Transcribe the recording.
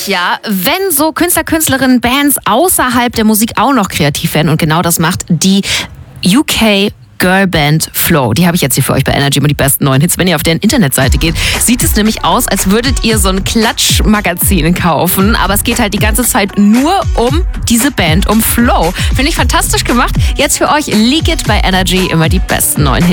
mich ja, wenn so Künstler, Künstlerinnen, Bands außerhalb der Musik auch noch kreativ werden. Und genau das macht die UK Girlband Flow. Die habe ich jetzt hier für euch bei Energy immer die besten neuen Hits. Wenn ihr auf deren Internetseite geht, sieht es nämlich aus, als würdet ihr so ein Klatschmagazin kaufen. Aber es geht halt die ganze Zeit nur um diese Band, um Flow. Finde ich fantastisch gemacht. Jetzt für euch Leak It bei Energy, immer die besten neuen Hits.